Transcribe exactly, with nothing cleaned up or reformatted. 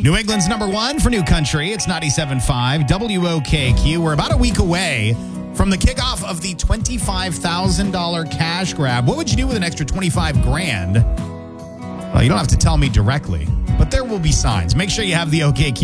New England's number one for New Country. It's ninety-seven point five W O K Q. We're about a week away from the kickoff of the twenty-five thousand dollars cash grab. What would you do with an extra twenty-five grand? Well, you don't have to tell me directly, but there will be signs. Make sure you have the O K Q